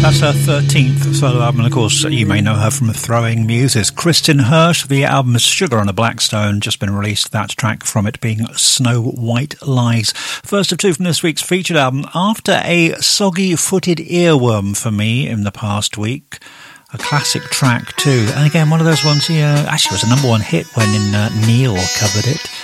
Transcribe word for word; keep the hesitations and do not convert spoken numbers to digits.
That's her thirteenth solo album, and of course you may know her from Throwing Muses. Kristin Hersh, the album is Sugar on a Black Stone, just been released, that track from it being Snow White Lies. First of two from this week's featured album, after a soggy-footed earworm for me in the past week. A classic track too, and again one of those ones, yeah, actually it was a number one hit when in, uh, Neil covered it.